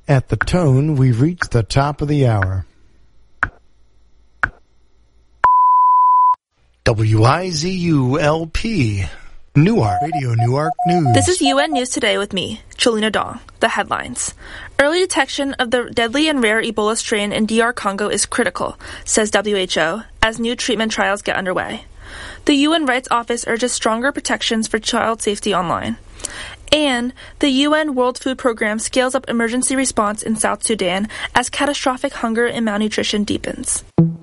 At the tone, we've reached the top of the hour. WIZU-LP, Newark, Radio Newark News. This is UN News Today with me, Cholina Dong. The headlines. Early detection of the deadly and rare Ebola strain in DR Congo is critical, says WHO, as new treatment trials get underway. The UN Rights Office urges stronger protections for child safety online. And the UN World Food Programme scales up emergency response in South Sudan as catastrophic hunger and malnutrition deepens.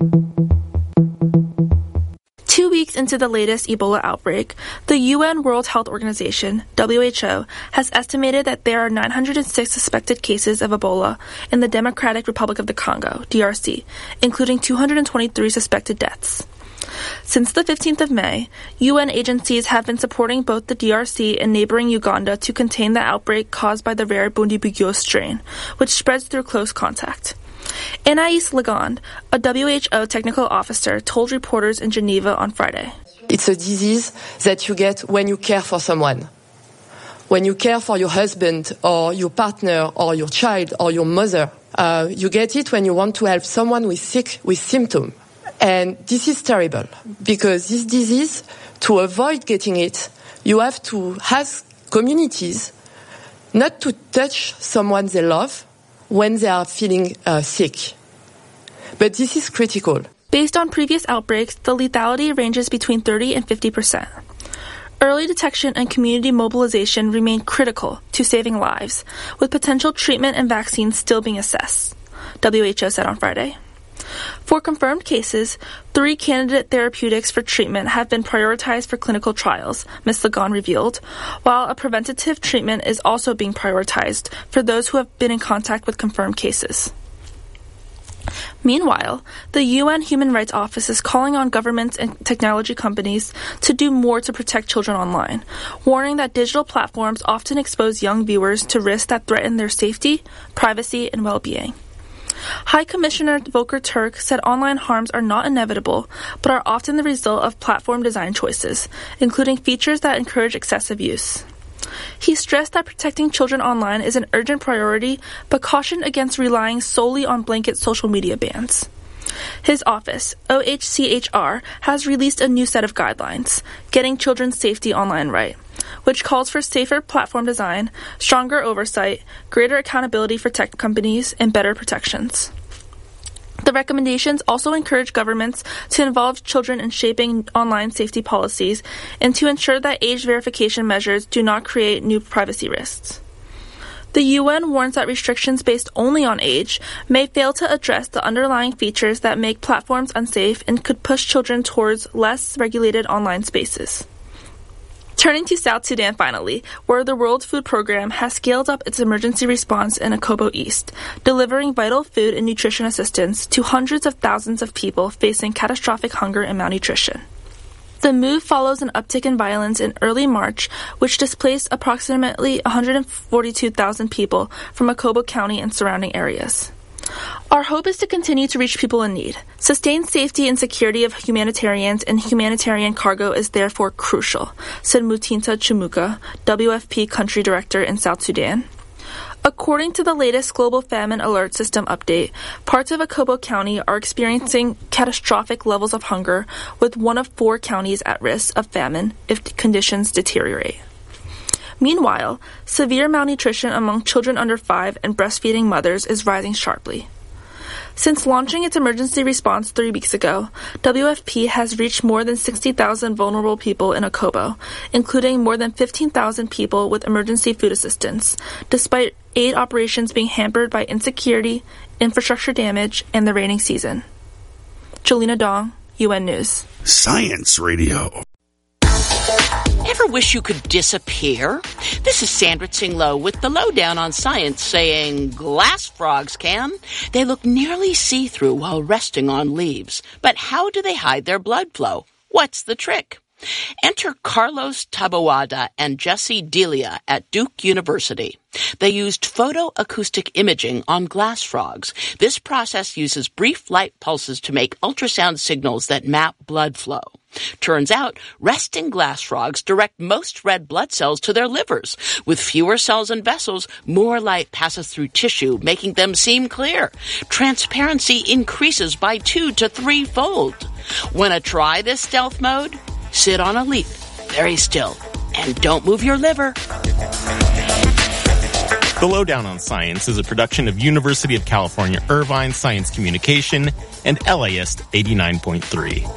2 weeks into the latest Ebola outbreak, the UN World Health Organization, WHO, has estimated that there are 906 suspected cases of Ebola in the Democratic Republic of the Congo, DRC, including 223 suspected deaths. Since the 15th of May, UN agencies have been supporting both the DRC and neighboring Uganda to contain the outbreak caused by the rare Bundibugyo strain, which spreads through close contact. Anaïs Legond, a WHO technical officer, told reporters in Geneva on Friday. It's a disease that you get when you care for someone. When you care for your husband or your partner or your child or your mother. You get it when you want to help someone who is sick with symptoms. And this is terrible because this disease, to avoid getting it, you have to ask communities not to touch someone they love when they are feeling sick. But this is critical. Based on previous outbreaks, the lethality ranges between 30 and 50%. Early detection and community mobilization remain critical to saving lives, with potential treatment and vaccines still being assessed, WHO said on Friday. For confirmed cases, 3 candidate therapeutics for treatment have been prioritized for clinical trials, Ms. Legond revealed, while a preventative treatment is also being prioritized for those who have been in contact with confirmed cases. Meanwhile, the UN Human Rights Office is calling on governments and technology companies to do more to protect children online, warning that digital platforms often expose young viewers to risks that threaten their safety, privacy, and well-being. High Commissioner Volker Turk said online harms are not inevitable, but are often the result of platform design choices, including features that encourage excessive use. He stressed that protecting children online is an urgent priority, but cautioned against relying solely on blanket social media bans. His office, OHCHR, has released a new set of guidelines, Getting Children's Safety Online Right, which calls for safer platform design, stronger oversight, greater accountability for tech companies, and better protections. The recommendations also encourage governments to involve children in shaping online safety policies and to ensure that age verification measures do not create new privacy risks. The UN warns that restrictions based only on age may fail to address the underlying features that make platforms unsafe and could push children towards less regulated online spaces. Turning to South Sudan finally, where the World Food Programme has scaled up its emergency response in Akobo East, delivering vital food and nutrition assistance to hundreds of thousands of people facing catastrophic hunger and malnutrition. The move follows an uptick in violence in early March, which displaced approximately 142,000 people from Akobo County and surrounding areas. Our hope is to continue to reach people in need. Sustained safety and security of humanitarians and humanitarian cargo is therefore crucial, said Mutinta Chumuka, WFP Country Director in South Sudan. According to the latest Global Famine Alert System update, parts of Akobo County are experiencing catastrophic levels of hunger, with 1 of 4 counties at risk of famine if conditions deteriorate. Meanwhile, severe malnutrition among children under 5 and breastfeeding mothers is rising sharply. Since launching its emergency response 3 weeks ago, WFP has reached more than 60,000 vulnerable people in Akobo, including more than 15,000 people with emergency food assistance, despite aid operations being hampered by insecurity, infrastructure damage, and the rainy season. Cholina Dong, UN News. Science Radio. Ever wish you could disappear? This is Sandra Tsing-Loh with the lowdown on science saying glass frogs can. They look nearly see-through while resting on leaves. But how do they hide their blood flow? What's the trick? Enter Carlos Taboada and Jesse Delia at Duke University. They used photoacoustic imaging on glass frogs. This process uses brief light pulses to make ultrasound signals that map blood flow. Turns out, resting glass frogs direct most red blood cells to their livers. With fewer cells and vessels, more light passes through tissue, making them seem clear. Transparency increases by 2 to 3-fold. Wanna try this stealth mode? Sit on a leaf, very still, and don't move your liver. The Lowdown on Science is a production of University of California, Irvine Science Communication and LAist 89.3.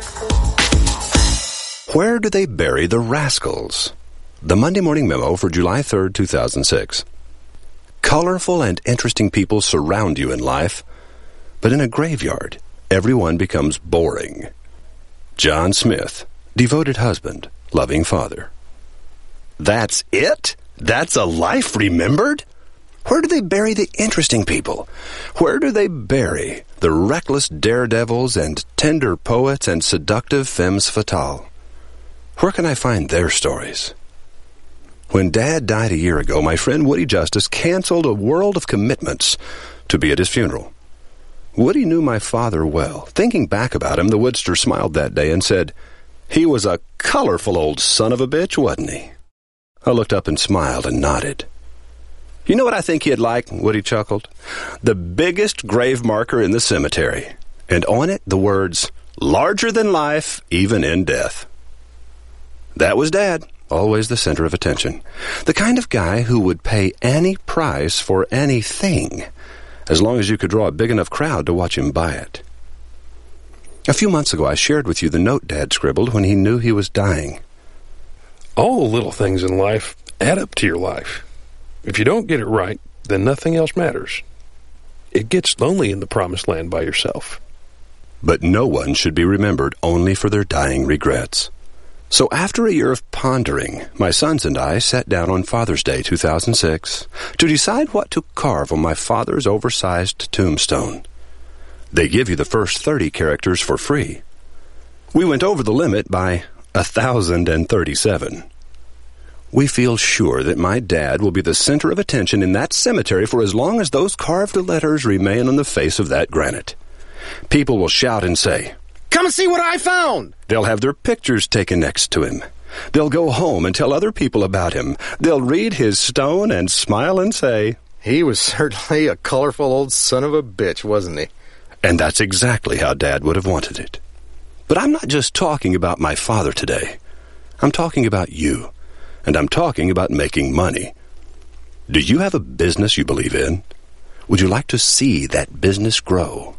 Where do they bury the rascals? The Monday Morning Memo for July 3rd, 2006. Colorful and interesting people surround you in life, but in a graveyard, everyone becomes boring. John Smith, devoted husband, loving father. That's it? That's a life remembered? Where do they bury the interesting people? Where do they bury the reckless daredevils and tender poets and seductive femmes fatales? Where can I find their stories? When Dad died a year ago, my friend Woody Justice canceled a world of commitments to be at his funeral. Woody knew my father well. Thinking back about him, the Woodster smiled that day and said, "He was a colorful old son of a bitch, wasn't he?" I looked up and smiled and nodded. "You know what I think he'd like?" Woody chuckled. "The biggest grave marker in the cemetery, and on it the words, 'Larger than life, even in death.'" That was Dad, always the center of attention. The kind of guy who would pay any price for anything, as long as you could draw a big enough crowd to watch him buy it. A few months ago, I shared with you the note Dad scribbled when he knew he was dying. All the little things in life add up to your life. If you don't get it right, then nothing else matters. It gets lonely in the promised land by yourself. But no one should be remembered only for their dying regrets. So after a year of pondering, my sons and I sat down on Father's Day 2006 to decide what to carve on my father's oversized tombstone. They give you the first 30 characters for free. We went over the limit by 1,037. We feel sure that my dad will be the center of attention in that cemetery for as long as those carved letters remain on the face of that granite. People will shout and say, "Come see what I found!" They'll have their pictures taken next to him. They'll go home and tell other people about him. They'll read his stone and smile and say, "He was certainly a colorful old son of a bitch, wasn't he?" And that's exactly how Dad would have wanted it. But I'm not just talking about my father today. I'm talking about you. And I'm talking about making money. Do you have a business you believe in? Would you like to see that business grow?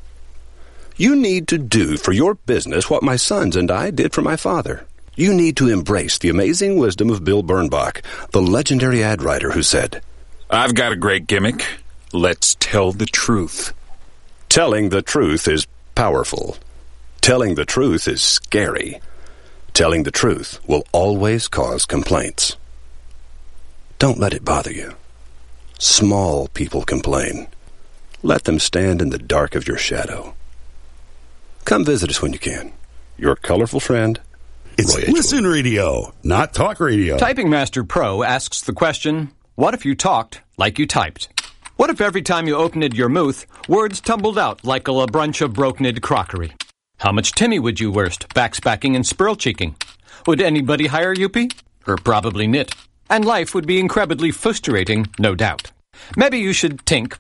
You need to do for your business what my sons and I did for my father. You need to embrace the amazing wisdom of Bill Bernbach, the legendary ad writer who said, "I've got a great gimmick. Let's tell the truth." Telling the truth is powerful. Telling the truth is scary. Telling the truth will always cause complaints. Don't let it bother you. Small people complain. Let them stand in the dark of your shadow. Come visit us when you can. Your colorful friend, It's Roy H. Listen Radio, not talk radio. Typing Master Pro asks the question, what if you talked like you typed? What if every time you opened your mouth, words tumbled out like a brunch of brokened crockery? How much Timmy would you worst, backspacking and spurl-cheeking? Would anybody hire Youpie? Or probably Knit. And life would be incredibly frustrating, no doubt. Maybe you should tink,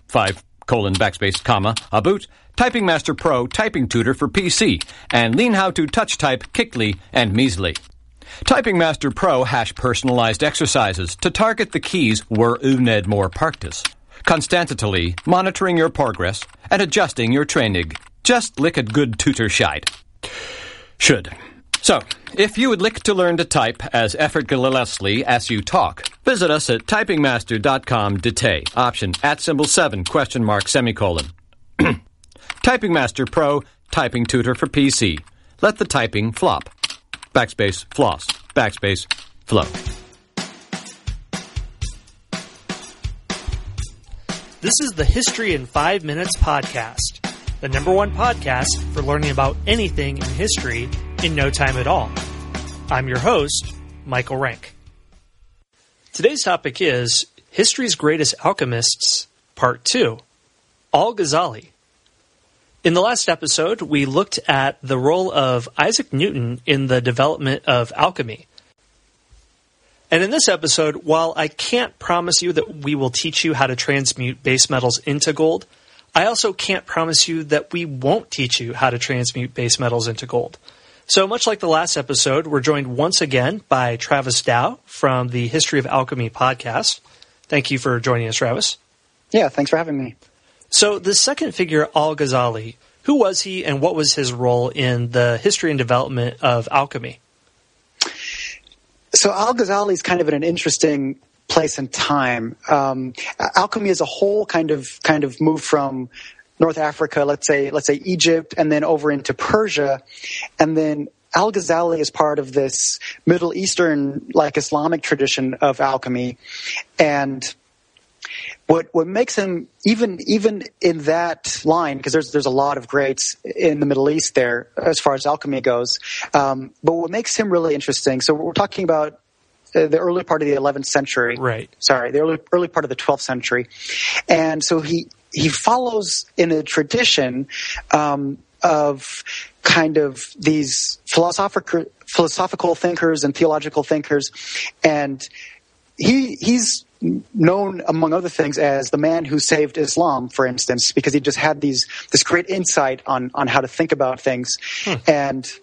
about Typing Master Pro Typing Tutor for PC, and learn how to touch type quickly and measly. Typing Master Pro hash personalized exercises to target the keys where you need more practice, constantly monitoring your progress and adjusting your training. Just lick a good tutor shide. Should. So, if you would like to learn to type as effortlessly as you talk, visit us at typingmaster.com today. Option @7? Typing Master Pro Typing Tutor for PC. Let the typing flop. Backspace, floss. Backspace, flow. This is the History in 5 Minutes podcast, the #1 podcast for learning about anything in history in no time at all. I'm your host, Michael Rank. Today's topic is History's Greatest Alchemists, Part 2, Al-Ghazali. In the last episode, we looked at the role of Isaac Newton in the development of alchemy. And in this episode, while I can't promise you that we will teach you how to transmute base metals into gold, I also can't promise you that we won't teach you how to transmute base metals into gold. So much like the last episode, we're joined once again by Travis Dow from the History of Alchemy podcast. Thank you for joining us, Travis. Yeah, thanks for having me. So the second figure, Al-Ghazali, who was he and what was his role in the history and development of alchemy? So Al-Ghazali is kind of in an interesting place and time. Alchemy as a whole kind of moved from North Africa, let's say Egypt, and then over into Persia, and then Al-Ghazali is part of this Middle Eastern, like Islamic tradition of alchemy, and what makes him even in that line, because there's a lot of greats in the Middle East there as far as alchemy goes, but what makes him really interesting. So we're talking about the early part of the 11th century, right? Sorry, the early part of the 12th century, and so he follows in a tradition of kind of these philosophical thinkers and theological thinkers, and he's known, among other things, as the man who saved Islam, for instance, because he just had this great insight on how to think about things. And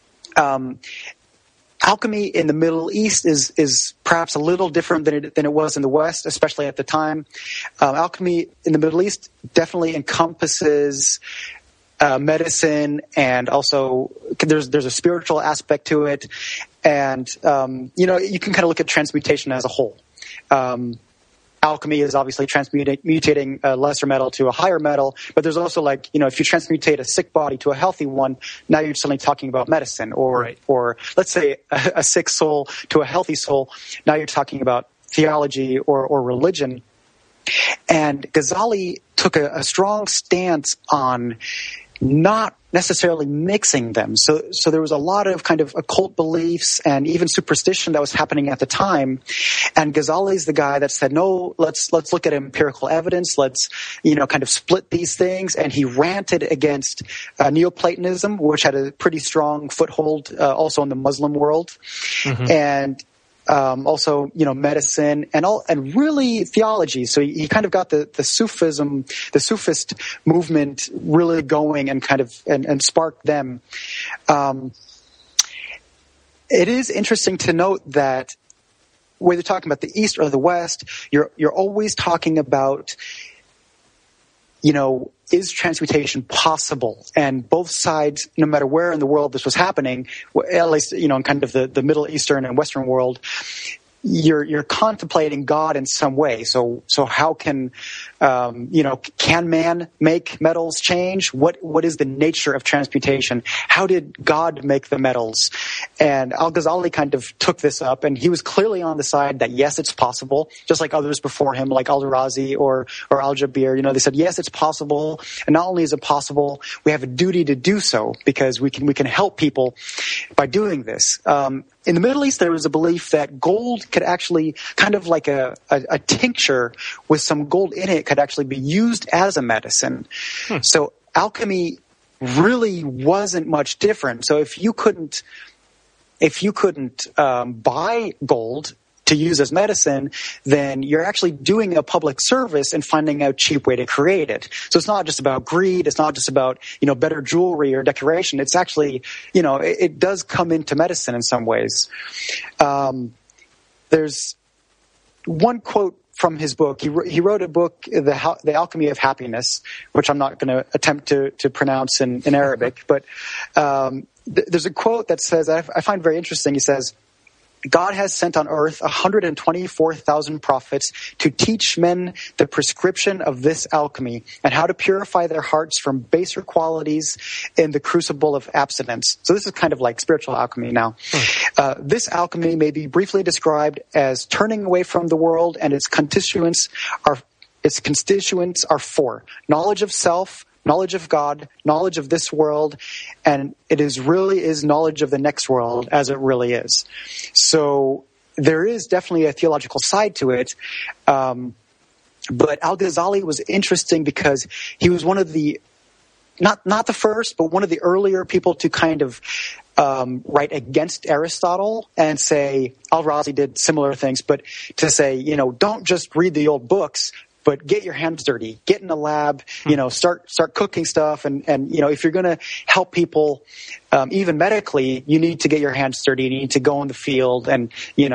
alchemy in the Middle East is perhaps a little different than it was in the West, especially at the time. Alchemy in the Middle East definitely encompasses medicine, and also there's a spiritual aspect to it. And you can kind of look at transmutation as a whole. Alchemy is obviously mutating a lesser metal to a higher metal, but there's also if you transmutate a sick body to a healthy one, now you're suddenly talking about medicine, or let's say a sick soul to a healthy soul, now you're talking about theology or religion. And Ghazali took a strong stance on not necessarily mixing them. So there was a lot of kind of occult beliefs and even superstition that was happening at the time. And Ghazali's the guy that said, no, let's look at empirical evidence. Let's, kind of split these things. And he ranted against Neoplatonism, which had a pretty strong foothold also in the Muslim world. Mm-hmm. And also, medicine and really theology. So he kind of got the Sufism, the Sufist movement really going and kind of and sparked them. It is interesting to note that whether you're talking about the East or the West, you're always talking about, is transmutation possible? And both sides, no matter where in the world this was happening, at least, in kind of the Middle Eastern and Western world, you're contemplating God in some way. So how can man make metals change? What is the nature of transmutation? How did God make the metals? And Al-Ghazali kind of took this up, and he was clearly on the side that yes, it's possible, just like others before him, like Al-Razi or Al-Jabir. They said yes, it's possible, and not only is it possible, we have a duty to do so because we can help people by doing this. In the Middle East, there was a belief that gold could actually, kind of like a tincture with some gold in it, could actually be used as a medicine. So alchemy really wasn't much different. So if you couldn't buy gold to use as medicine, then you're actually doing a public service and finding a cheap way to create it. So it's not just about greed. It's not just about, better jewelry or decoration. It's actually, it does come into medicine in some ways. There's one quote from his book. He wrote a book, The Alchemy of Happiness, which I'm not going to attempt to pronounce in Arabic, but there's a quote that says, I find very interesting. He says, God has sent on earth 124,000 prophets to teach men the prescription of this alchemy and how to purify their hearts from baser qualities in the crucible of abstinence. So this is kind of like spiritual alchemy now. This alchemy may be briefly described as turning away from the world, and its constituents are four: knowledge of self, knowledge of God, knowledge of this world, and it really is knowledge of the next world as it really is. So there is definitely a theological side to it. But Al-Ghazali was interesting because he was one of the, not the first, but one of the earlier people to kind of write against Aristotle and say, Al-Razi did similar things, but to say, don't just read the old books, but get your hands dirty, get in a lab, start cooking stuff. And if you're going to help people, even medically, you need to get your hands dirty. You need to go in the field and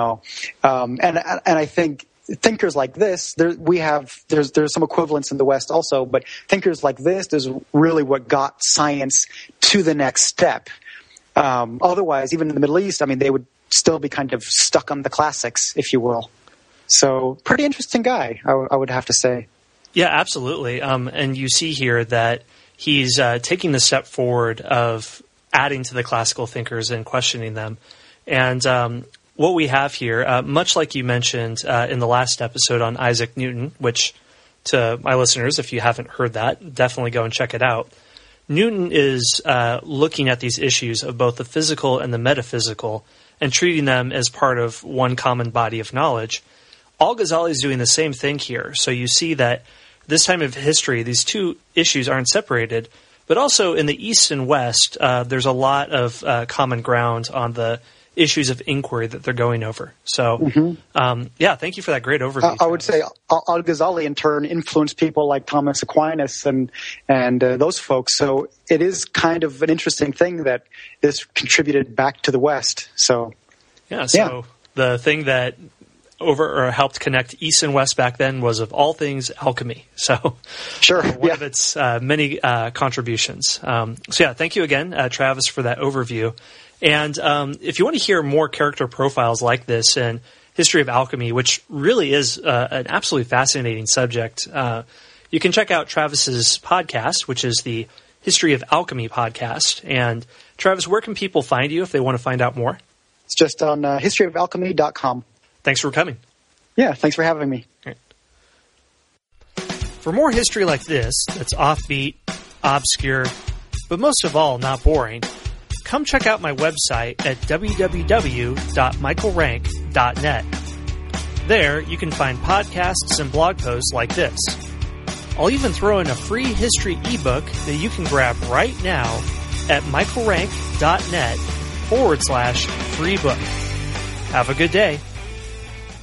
I think thinkers like this, there's some equivalents in the West also, but thinkers like this is really what got science to the next step. Otherwise, even in the Middle East, they would still be kind of stuck on the classics, if you will. So pretty interesting guy, I would have to say. Yeah, absolutely. And you see here that he's taking the step forward of adding to the classical thinkers and questioning them. And what we have here, much like you mentioned in the last episode on Isaac Newton, which to my listeners, if you haven't heard that, definitely go and check it out. Newton is looking at these issues of both the physical and the metaphysical and treating them as part of one common body of knowledge. Al-Ghazali is doing the same thing here. So you see that this time of history, these two issues aren't separated, but also in the East and West, there's a lot of common ground on the issues of inquiry that they're going over. So, thank you for that great overview. I would say Al-Ghazali in turn influenced people like Thomas Aquinas and those folks. So it is kind of an interesting thing that this contributed back to the West. So, the thing that helped connect East and West back then was, of all things, alchemy. So, one of its many contributions. Thank you again, Travis, for that overview. And if you want to hear more character profiles like this and history of alchemy, which really is an absolutely fascinating subject, you can check out Travis's podcast, which is the History of Alchemy podcast. And Travis, where can people find you if they want to find out more? It's just on historyofalchemy.com. Thanks for coming. Yeah, thanks for having me. Right. For more history like this, that's offbeat, obscure, but most of all, not boring, come check out my website at www.michaelrank.net. There, you can find podcasts and blog posts like this. I'll even throw in a free history ebook that you can grab right now at michaelrank.net/free book. Have a good day.